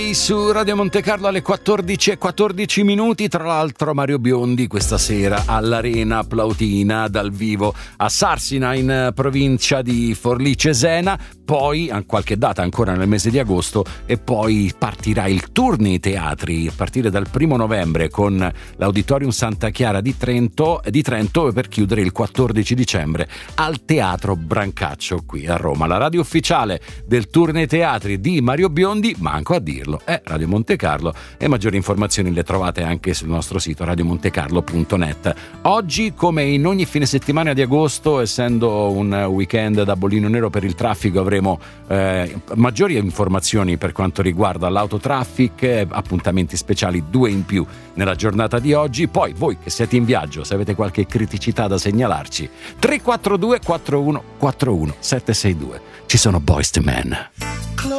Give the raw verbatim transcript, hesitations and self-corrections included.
Su Radio Monte Carlo alle quattordici e quattordici minuti. Tra l'altro Mario Biondi questa sera all'Arena Plautina dal vivo a Sarsina in provincia di Forlì Cesena, poi a qualche data ancora nel mese di agosto e poi partirà il tour nei teatri a partire dal primo novembre con l'Auditorium Santa Chiara di Trento, di Trento e per chiudere il quattordici dicembre al Teatro Brancaccio qui a Roma. La radio ufficiale del tour nei teatri di Mario Biondi, manco a dirlo, è Radio Monte Carlo e maggiori informazioni le trovate anche sul nostro sito radio monte carlo punto net. Oggi, come in ogni fine settimana di agosto, essendo un weekend da bollino nero per il traffico, avremo eh, maggiori informazioni per quanto riguarda l'autotraffic, eh, appuntamenti speciali, due in più nella giornata di oggi. Poi voi che siete in viaggio, se avete qualche criticità da segnalarci, tre quattro due quattro uno quattro uno sette sei due. Ci sono Boyz two Men.